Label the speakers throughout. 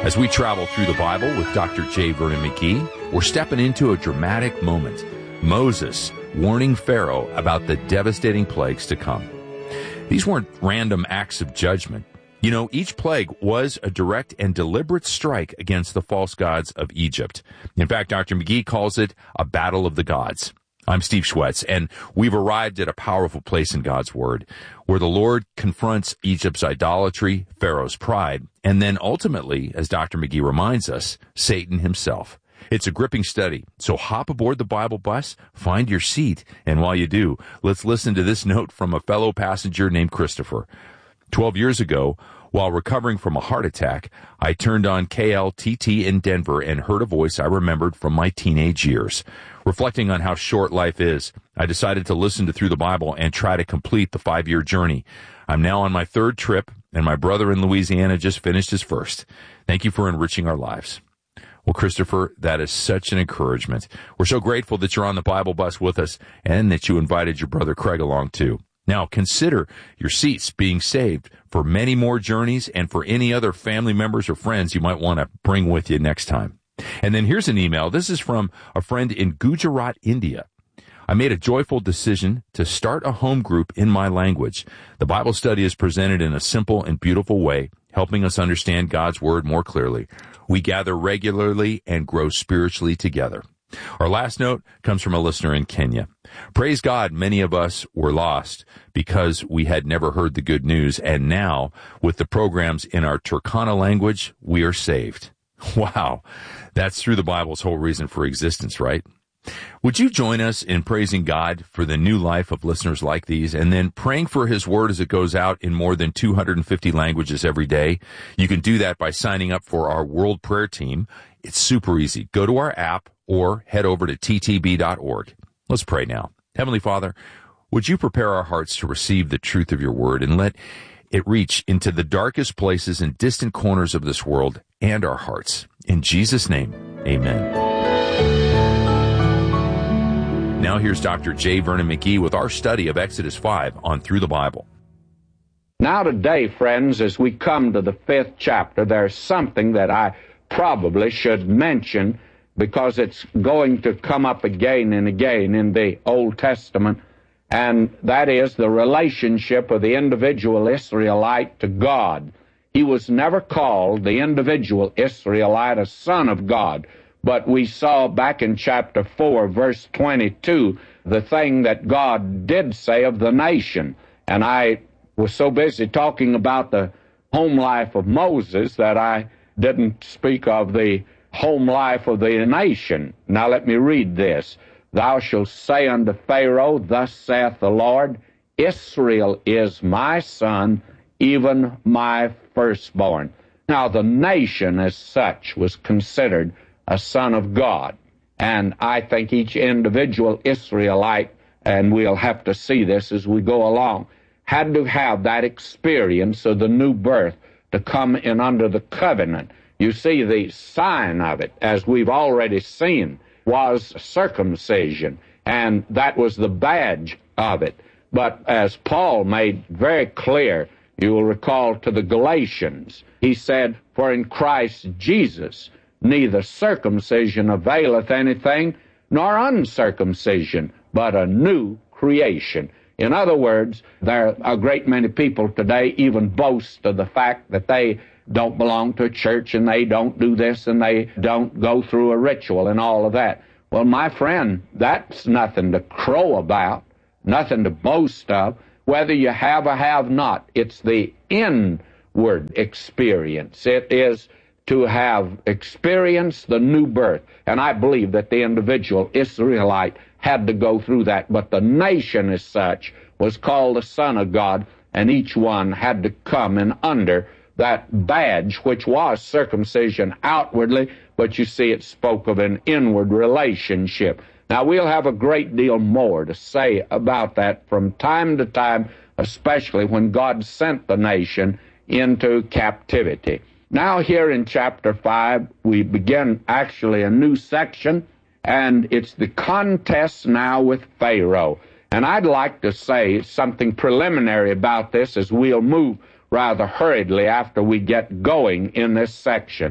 Speaker 1: As we travel through the Bible with Dr. J. Vernon McGee, we're stepping into a dramatic moment. Moses warning Pharaoh about the devastating plagues to come. These weren't random acts of judgment. You know, each plague was a direct and deliberate strike against the false gods of Egypt. In fact, Dr. McGee calls it a battle of the gods. I'm Steve Schwetz, and we've arrived at a powerful place in God's Word, where the Lord confronts Egypt's idolatry, Pharaoh's pride, and then ultimately, as Dr. McGee reminds us, Satan himself. It's a gripping study, so hop aboard the Bible bus, find your seat, and while you do, let's listen to this note from a fellow passenger named Christopher. 12 years ago, while recovering from a heart attack, I turned on KLTT in Denver and heard a voice I remembered from my teenage years. Reflecting on how short life is, I decided to listen to Through the Bible and try to complete the 5-year journey. I'm now on my 3rd trip, and my brother in Louisiana just finished his 1st. Thank you for enriching our lives. Well, Christopher, that is such an encouragement. We're so grateful that you're on the Bible bus with us and that you invited your brother Craig along too. Now, consider your seats being saved for many more journeys and for any other family members or friends you might want to bring with you next time. And then here's an email. This is from a friend in Gujarat, India. I made a joyful decision to start a home group in my language. The Bible study is presented in a simple and beautiful way, helping us understand God's Word more clearly. We gather regularly and grow spiritually together. Our last note comes from a listener in Kenya. Praise God, many of us were lost because we had never heard the good news, and now, with the programs in our Turkana language, we are saved. Wow, that's Through the Bible's whole reason for existence, right? Would you join us in praising God for the new life of listeners like these, and then praying for His Word as it goes out in more than 250 languages every day? You can do that by signing up for our World Prayer Team. It's super easy. Go to our app or head over to ttb.org. Let's pray now. Heavenly Father, would you prepare our hearts to receive the truth of your Word and let it reach into the darkest places and distant corners of this world and our hearts. In Jesus' name, amen. Now here's Dr. J. Vernon McGee with our study of Exodus 5 on Through the Bible.
Speaker 2: Now today, friends, as we come to the 5th chapter, there's something that I probably should mention because it's going to come up again and again in the Old Testament, and that is the relationship of the individual Israelite to God. He was never called, the individual Israelite, a son of God, but we saw back in chapter 4, verse 22, the thing that God did say of the nation. And I was so busy talking about the home life of Moses that I didn't speak of the home life of the nation. Now let me read this. Thou shalt say unto Pharaoh, Thus saith the Lord, Israel is my son, even my firstborn. Now the nation as such was considered a son of God. And I think each individual Israelite, and we'll have to see this as we go along, had to have that experience of the new birth to come in under the covenant. You see, the sign of it, as we've already seen, was circumcision, and that was the badge of it. But as Paul made very clear, you will recall to the Galatians, he said, For in Christ Jesus neither circumcision availeth anything, nor uncircumcision, but a new creation. In other words, there are a great many people today even boast of the fact that they don't belong to a church and they don't do this and they don't go through a ritual and all of that. Well, my friend, that's nothing to crow about, nothing to boast of, whether you have or have not. It's the inward experience. It is to have experienced the new birth. And I believe that the individual Israelite had to go through that. But the nation as such was called the Son of God, and each one had to come in under that badge, which was circumcision outwardly, but you see it spoke of an inward relationship. Now, we'll have a great deal more to say about that from time to time, especially when God sent the nation into captivity. Now, here in chapter 5, we begin actually a new section, and it's the contest now with Pharaoh. And I'd like to say something preliminary about this as we'll move rather hurriedly after we get going in this section.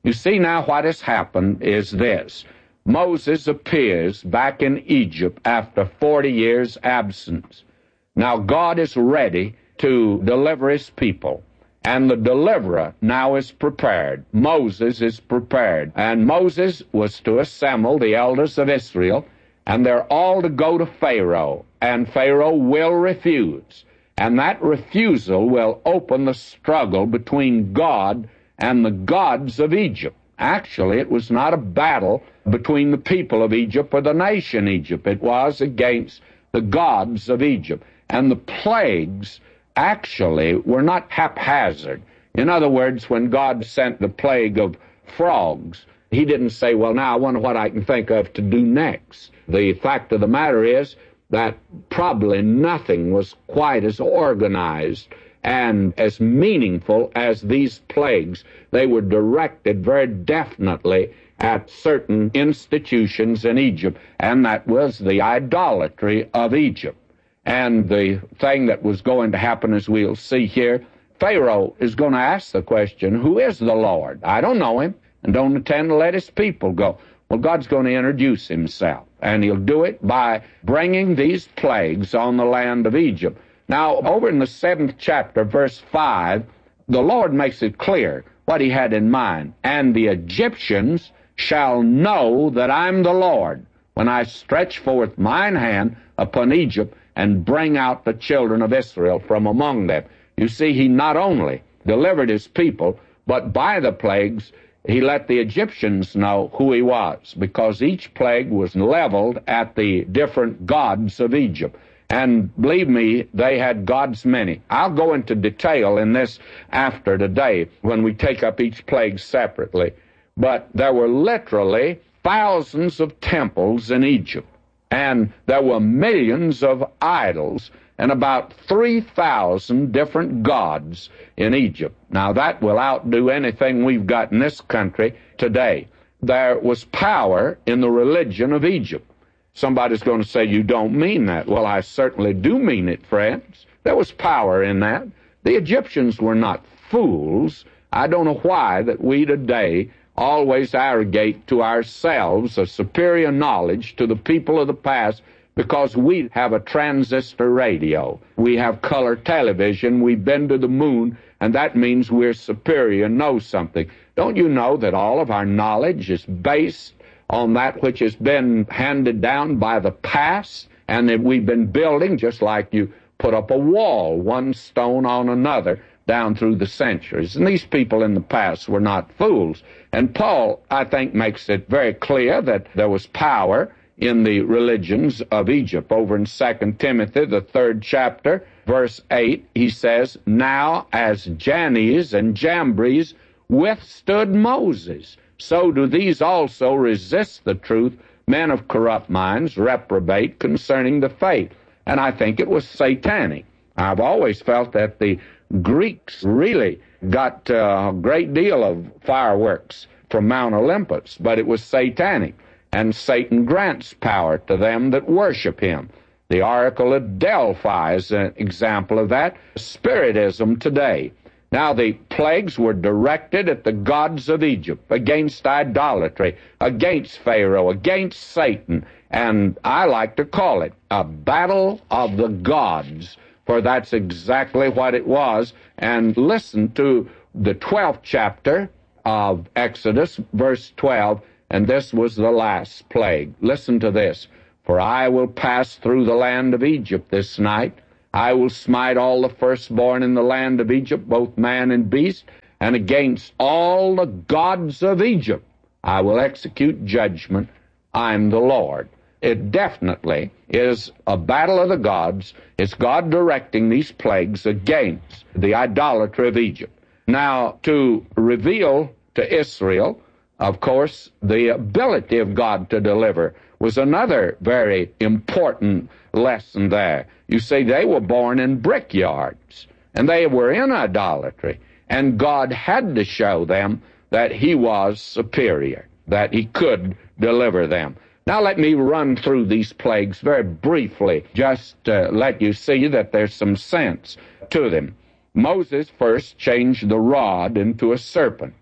Speaker 2: You see now what has happened is this. Moses appears back in Egypt after 40 years' absence. Now God is ready to deliver his people, and the deliverer now is prepared. Moses is prepared, and Moses was to assemble the elders of Israel, and they're all to go to Pharaoh, and Pharaoh will refuse. And that refusal will open the struggle between God and the gods of Egypt. Actually, it was not a battle between the people of Egypt or the nation Egypt. It was against the gods of Egypt. And the plagues actually were not haphazard. In other words, when God sent the plague of frogs, he didn't say, well, now I wonder what I can think of to do next. The fact of the matter is that probably nothing was quite as organized and as meaningful as these plagues. They were directed very definitely at certain institutions in Egypt, and that was the idolatry of Egypt. And the thing that was going to happen, as we'll see here, Pharaoh is going to ask the question, who is the Lord? I don't know him, and don't intend to let his people go. Well, God's going to introduce himself, and he'll do it by bringing these plagues on the land of Egypt. Now, over in the 7th chapter, verse 5, the Lord makes it clear what he had in mind. And the Egyptians shall know that I'm the Lord, when I stretch forth mine hand upon Egypt and bring out the children of Israel from among them. You see, he not only delivered his people, but by the plagues, he let the Egyptians know who he was, because each plague was leveled at the different gods of Egypt. And believe me, they had gods many. I'll go into detail in this after today when we take up each plague separately. But there were literally thousands of temples in Egypt, and there were millions of idols and about 3,000 different gods in Egypt. Now that will outdo anything we've got in this country today. There was power in the religion of Egypt. Somebody's going to say, you don't mean that. Well, I certainly do mean it, friends. There was power in that. The Egyptians were not fools. I don't know why that we today always arrogate to ourselves a superior knowledge to the people of the past, because we have a transistor radio. We have color television. We've been to the moon, and that means we're superior and know something. Don't you know that all of our knowledge is based on that which has been handed down by the past, and that we've been building just like you put up a wall, one stone on another, down through the centuries. And these people in the past were not fools. And Paul, I think, makes it very clear that there was power in the religions of Egypt. Over in 2 Timothy, the 3rd chapter, verse 8, he says, now as Jannes and Jambres withstood Moses, so do these also resist the truth. Men of corrupt minds reprobate concerning the faith. And I think it was satanic. I've always felt that the Greeks really got a great deal of fireworks from Mount Olympus, but it was satanic. And Satan grants power to them that worship him. The Oracle of Delphi is an example of that. Spiritism today. Now, the plagues were directed at the gods of Egypt, against idolatry, against Pharaoh, against Satan. And I like to call it a battle of the gods, for that's exactly what it was. And listen to the 12th chapter of Exodus, verse 12, and this was the last plague. Listen to this. For I will pass through the land of Egypt this night. I will smite all the firstborn in the land of Egypt, both man and beast, and against all the gods of Egypt I will execute judgment. I'm the Lord. It definitely is a battle of the gods. It's God directing these plagues against the idolatry of Egypt. Now, to reveal to Israel, of course, the ability of God to deliver was another very important lesson there. You see, they were born in brickyards, and they were in idolatry, and God had to show them that he was superior, that he could deliver them. Now let me run through these plagues very briefly, just to let you see that there's some sense to them. Moses first changed the rod into a serpent.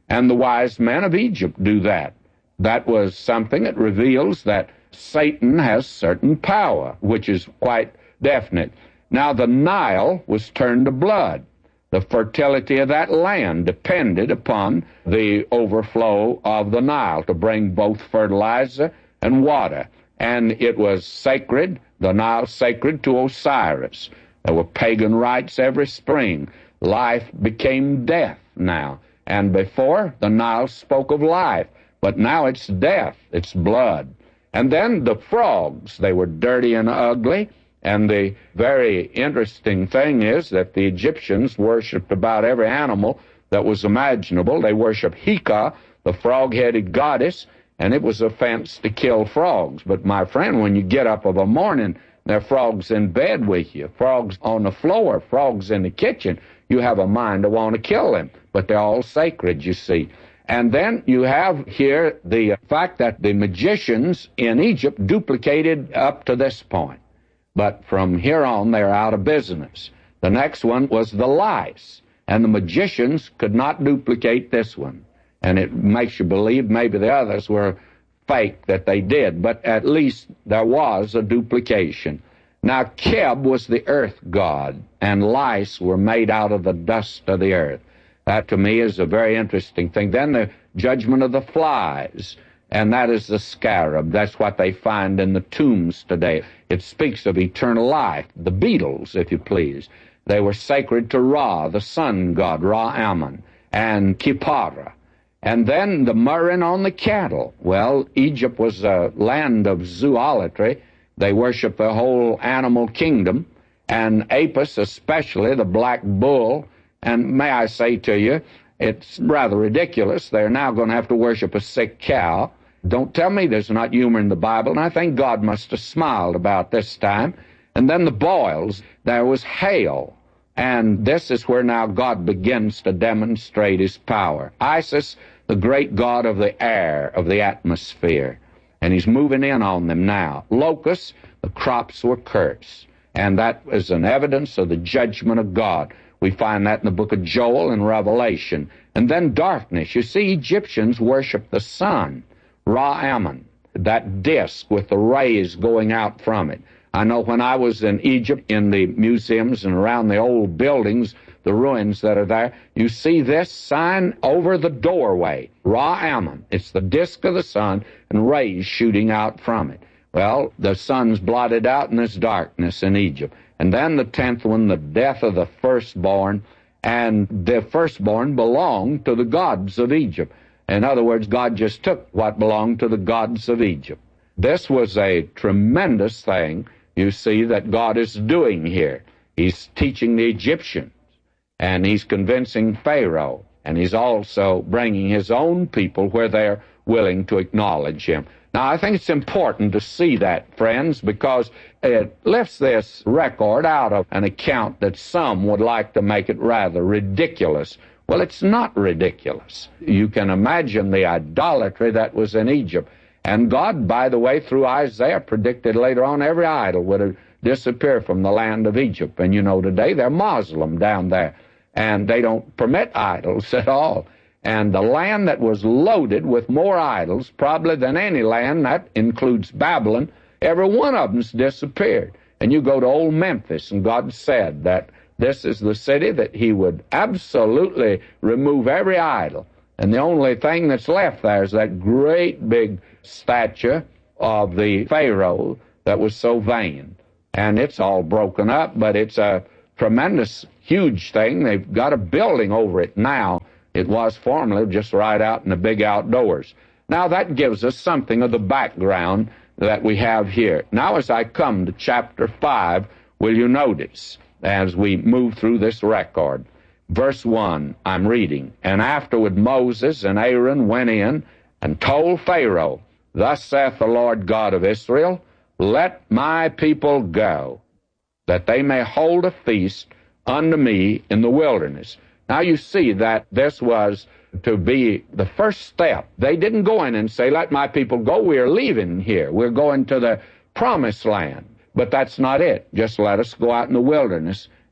Speaker 2: and the wise men of Egypt do that. That was something that reveals that Satan has certain power, which is quite definite. Now, the Nile was turned to blood. The fertility of that land depended upon the overflow of the Nile to bring both fertilizer and water. And it was sacred, the Nile sacred to Osiris. There were pagan rites every spring. Life became death now. And before, the Nile spoke of life. But now it's death, it's blood. And then the frogs, they were dirty and ugly. And the very interesting thing is that the Egyptians worshipped about every animal that was imaginable. They worshipped Heka, the frog-headed goddess, and it was offense to kill frogs. But my friend, when you get up of a morning, there are frogs in bed with you, frogs on the floor, frogs in the kitchen. You have a mind to want to kill them, but they're all sacred, you see. And then you have here the fact that the magicians in Egypt duplicated up to this point. But from here on, they're out of business. The next one was the lice, and the magicians could not duplicate this one. And it makes you believe maybe the others were fake that they did, but at least there was a duplication. Now, Keb was the earth god, and lice were made out of the dust of the earth. That, to me, is a very interesting thing. Then the judgment of the flies, and that is the scarab. That's what they find in the tombs today. It speaks of eternal life. The beetles, if you please. They were sacred to Ra, the sun god, Ra-Ammon, and Kippara. And then the murrain on the cattle. Well, Egypt was a land of zoolatry. They worshiped the whole animal kingdom, and Apis especially, the black bull. And may I say to you, it's rather ridiculous. They're now going to have to worship a sick cow. Don't tell me there's not humor in the Bible, and I think God must have smiled about this time. And then the boils, there was hail. And this is where now God begins to demonstrate his power. Isis, the great god of the air, of the atmosphere. And he's moving in on them now. Locusts, the crops were cursed. And that is an evidence of the judgment of God. We find that in the book of Joel and Revelation. And then darkness. You see, Egyptians worship the sun, Ra-Ammon, that disk with the rays going out from it. I know when I was in Egypt, in the museums and around the old buildings, the ruins that are there, you see this sign over the doorway, Ra-Ammon. It's the disk of the sun and rays shooting out from it. Well, the sun's blotted out and there's darkness in Egypt. And then the 10th one, the death of the firstborn, and the firstborn belonged to the gods of Egypt. In other words, God just took what belonged to the gods of Egypt. This was a tremendous thing, you see, that God is doing here. He's teaching the Egyptians, and he's convincing Pharaoh, and he's also bringing his own people where they're willing to acknowledge him. Now, I think it's important to see that, friends, because it lifts this record out of an account that some would like to make it rather ridiculous. Well, it's not ridiculous. You can imagine the idolatry that was in Egypt. And God, by the way, through Isaiah, predicted later on every idol would disappear from the land of Egypt. And you know, today they're Muslim down there, and they don't permit idols at all. And the land that was loaded with more idols, probably than any land, that includes Babylon, every one of them's disappeared. And you go to old Memphis, and God said that this is the city that he would absolutely remove every idol. And the only thing that's left there is that great big statue of the Pharaoh that was so vain. And it's all broken up, but it's a tremendous, huge thing. They've got a building over it now. It was formerly just right out in the big outdoors. Now that gives us something of the background that we have here. Now as I come to chapter 5, will you notice, as we move through this record, verse 1, I'm reading, "And afterward Moses and Aaron went in and told Pharaoh, Thus saith the Lord God of Israel, Let my people go, that they may hold a feast unto me in the wilderness." Now you see that this was to be the first step. They didn't go in and say, "Let my people go, we're leaving here. We're going to the promised land." But that's not it. Just let us go out in the wilderness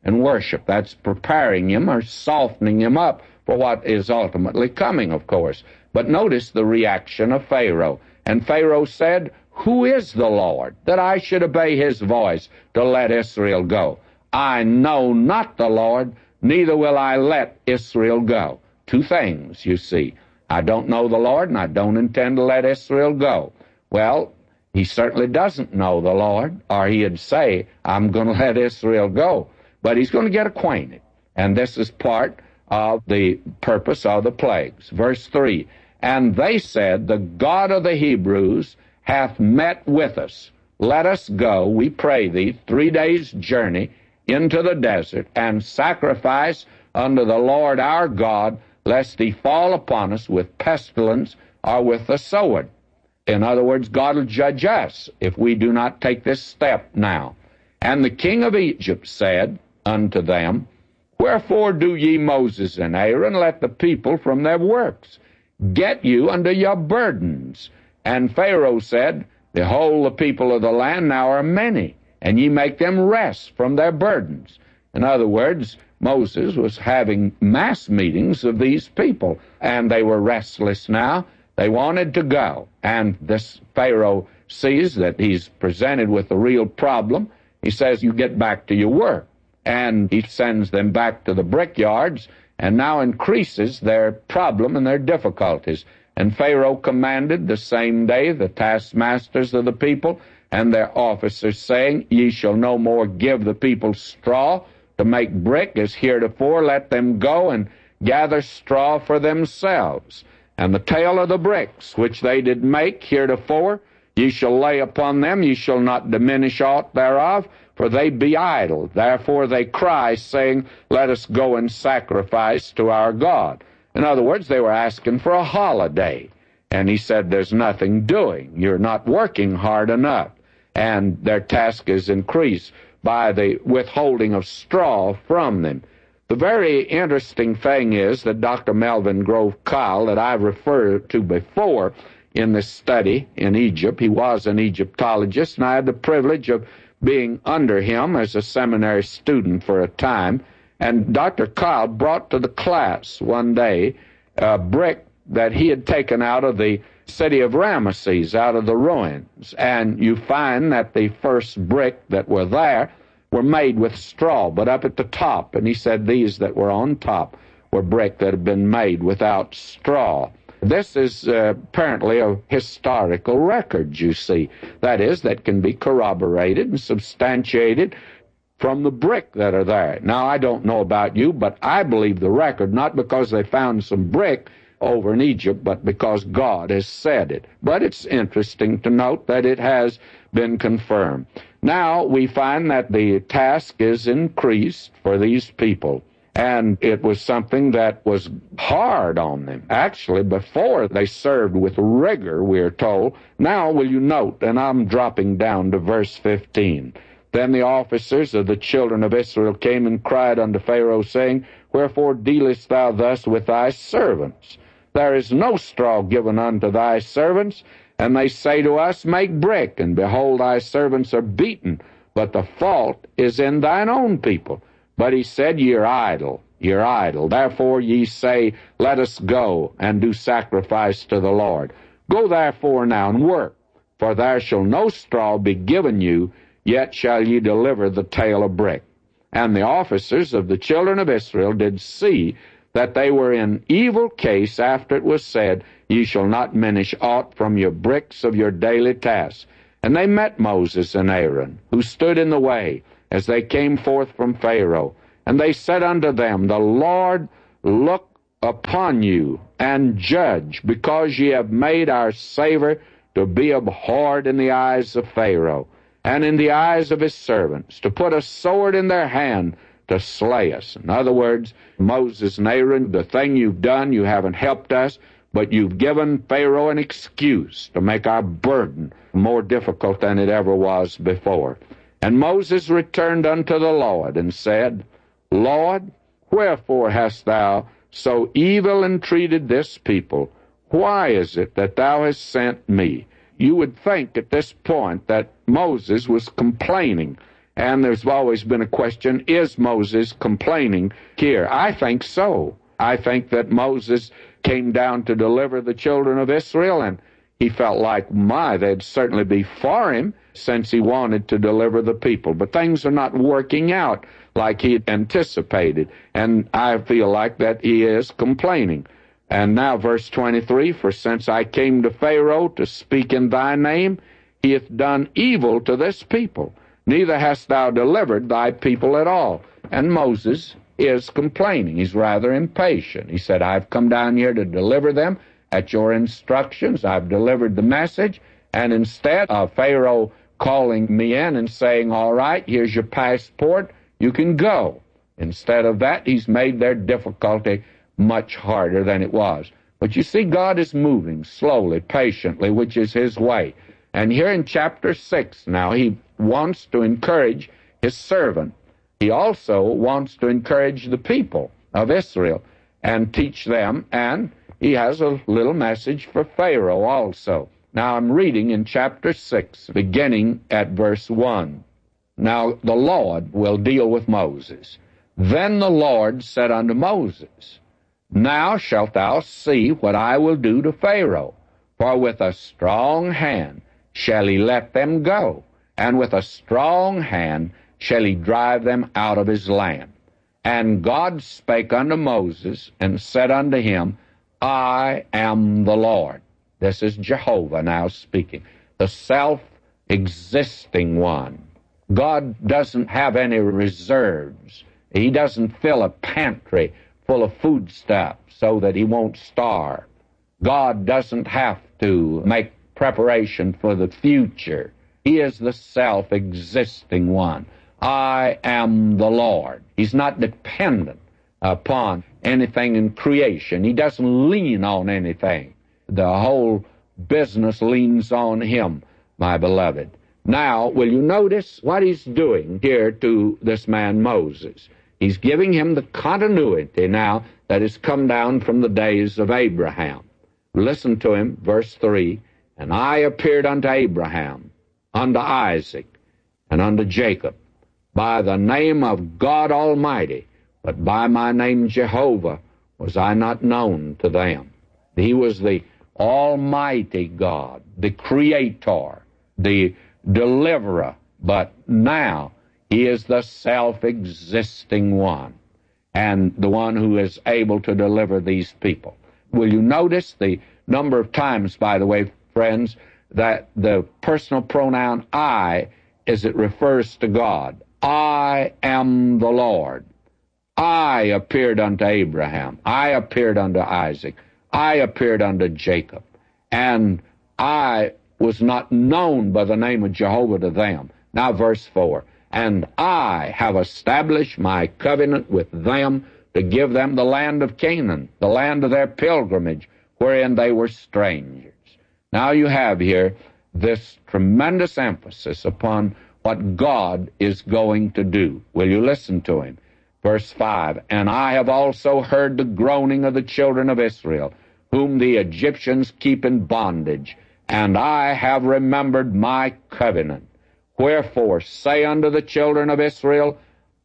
Speaker 2: and worship. That's preparing him or softening him up for what is ultimately coming, of course. But notice the reaction of Pharaoh. And Pharaoh said, "Who is the Lord, that I should obey his voice to let Israel go? I know not the Lord, neither will I let Israel go." Two things, you see. I don't know the Lord, and I don't intend to let Israel go. Well, he certainly doesn't know the Lord, or he'd say, "I'm going to let Israel go." But he's going to get acquainted. And this is part of the purpose of the plagues. Verse 3, "And they said, The God of the Hebrews hath met with us. Let us go, we pray thee, 3 days' journey into the desert, and sacrifice unto the Lord our God, lest he fall upon us with pestilence or with the sword." In other words, God will judge us if we do not take this step now. "And the king of Egypt said unto them, Wherefore do ye, Moses and Aaron, let the people from their works? Get you unto your burdens. And Pharaoh said, Behold, the people of the land now are many, and ye make them rest from their burdens." In other words, Moses was having mass meetings of these people, and they were restless now. They wanted to go. And this Pharaoh sees that he's presented with a real problem. He says, "You get back to your work." And he sends them back to the brickyards, and now increases their problem and their difficulties. And Pharaoh commanded the same day the taskmasters of the people and their officers, saying, "Ye shall no more give the people straw to make brick as heretofore. Let them go and gather straw for themselves. And the tale of the bricks which they did make heretofore, ye shall lay upon them, ye shall not diminish aught thereof, for they be idle. Therefore they cry, saying, Let us go and sacrifice to our God." In other words, they were asking for a holiday. And he said, "There's nothing doing. You're not working hard enough." And their task is increased by the withholding of straw from them. The very interesting thing is that Dr. Melvin Grove Kyle, that I've referred to before in this study in Egypt, he was an Egyptologist, and I had the privilege of being under him as a seminary student for a time. And Dr. Kyle brought to the class one day a brick that he had taken out of the city of Ramesses, out of the ruins. And you find that the first brick that were there were made with straw, but up at the top. And he said these that were on top were brick that had been made without straw. This is apparently a historical record, you see. That is, that can be corroborated and substantiated from the brick that are there. Now, I don't know about you, but I believe the record, not because they found some brick over in Egypt, but because God has said it. But it's interesting to note that it has been confirmed. Now, we find that the task is increased for these people. And it was something that was hard on them. Actually, before they served with rigor, we are told. Now will you note, and I'm dropping down to verse 15. "Then the officers of the children of Israel came and cried unto Pharaoh, saying, Wherefore dealest thou thus with thy servants? There is no straw given unto thy servants. And they say to us, Make brick, and behold, thy servants are beaten. But the fault is in thine own people. But he said, Ye are idle, ye are idle. Therefore ye say, Let us go and do sacrifice to the Lord. Go therefore now and work, for there shall no straw be given you, yet shall ye deliver the tale of brick. And the officers of the children of Israel did see that they were in evil case after it was said, Ye shall not minish aught from your bricks of your daily tasks. And they met Moses and Aaron, who stood in the way, as they came forth from Pharaoh. And they said unto them, The Lord look upon you, and judge, because ye have made our savor to be abhorred in the eyes of Pharaoh, and in the eyes of his servants, to put a sword in their hand to slay us. In other words, Moses and Aaron, the thing you've done, you haven't helped us, but you've given Pharaoh an excuse to make our burden more difficult than it ever was before. And Moses returned unto the Lord and said, Lord, wherefore hast thou so evil entreated this people? Why is it that thou hast sent me? You would think at this point that Moses was complaining. And there's always been a question, is Moses complaining here? I think so. I think that Moses came down to deliver the children of Israel, and he felt like, they'd certainly be for him since he wanted to deliver the people. But things are not working out like he had anticipated, and I feel like that he is complaining. And now verse 23, for since I came to Pharaoh to speak in thy name, he hath done evil to this people, neither hast thou delivered thy people at all. And Moses is complaining. He's rather impatient. He said, I've come down here to deliver them at your instructions. I've delivered the message, and instead of Pharaoh calling me in and saying, all right, here's your passport, you can go. Instead of that, he's made their difficulty much harder than it was. But you see, God is moving slowly, patiently, which is his way. And here in chapter 6 now, he wants to encourage his servant. He also wants to encourage the people of Israel and teach them, and he has a little message for Pharaoh also. Now I'm reading in chapter 6, beginning at verse 1. Now the Lord will deal with Moses. Then the Lord said unto Moses, Now shalt thou see what I will do to Pharaoh, for with a strong hand shall he let them go, and with a strong hand shall he drive them out of his land. And God spake unto Moses, and said unto him, I am the Lord. This is Jehovah now speaking, the self-existing one. God doesn't have any reserves. He doesn't fill a pantry full of foodstuffs so that he won't starve. God doesn't have to make preparation for the future. He is the self-existing one. I am the Lord. He's not dependent upon anything in creation. He doesn't lean on anything. The whole business leans on him, my beloved. Now, will you notice what he's doing here to this man Moses? He's giving him the continuity now that has come down from the days of Abraham. Listen to him, verse 3. And I appeared unto Abraham, unto Isaac, and unto Jacob, by the name of God Almighty, but by my name Jehovah was I not known to them. He was the Almighty God, the Creator, the Deliverer, but now he is the self-existing one, and the one who is able to deliver these people. Will you notice the number of times, by the way, friends, that the personal pronoun I, as it refers to God, I am the Lord. I appeared unto Abraham. I appeared unto Isaac. I appeared unto Jacob. And I was not known by the name of Jehovah to them. Now verse 4. And I have established my covenant with them to give them the land of Canaan, the land of their pilgrimage, wherein they were strangers. Now you have here this tremendous emphasis upon what God is going to do. Will you listen to him? Verse 5, And I have also heard the groaning of the children of Israel, whom the Egyptians keep in bondage, and I have remembered my covenant. Wherefore say unto the children of Israel,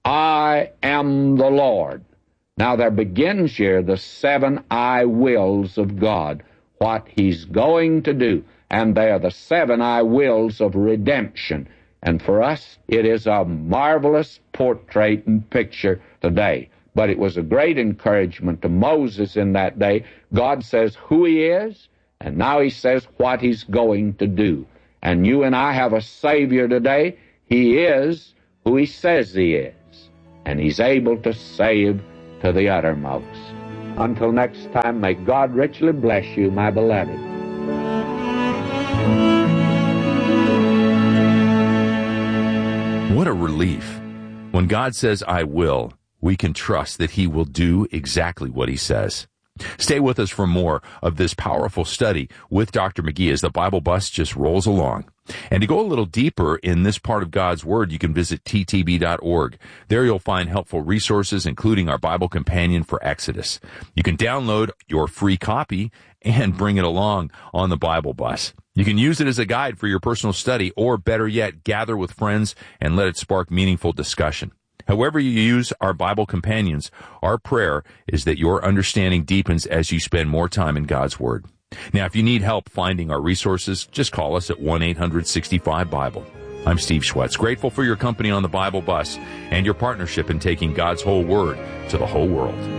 Speaker 2: I am the Lord. Now there begins here the 7 I wills of God, what he's going to do. And they are the 7 I wills of redemption. And for us, it is a marvelous portrait and picture today. But it was a great encouragement to Moses in that day. God says who he is, and now he says what he's going to do. And you and I have a Savior today. He is who he says he is. And he's able to save to the uttermost. Until next time, may God richly bless you, my beloved.
Speaker 1: What a relief. When God says, I will, we can trust that he will do exactly what he says. Stay with us for more of this powerful study with Dr. McGee as the Bible Bus just rolls along. And to go a little deeper in this part of God's Word, you can visit ttb.org. There you'll find helpful resources, including our Bible Companion for Exodus. You can download your free copy and bring it along on the Bible Bus. You can use it as a guide for your personal study, or better yet, gather with friends and let it spark meaningful discussion. However you use our Bible companions, our prayer is that your understanding deepens as you spend more time in God's Word. Now, if you need help finding our resources, just call us at 1-800-65-BIBLE. I'm Steve Schwetz, grateful for your company on the Bible Bus and your partnership in taking God's whole Word to the whole world.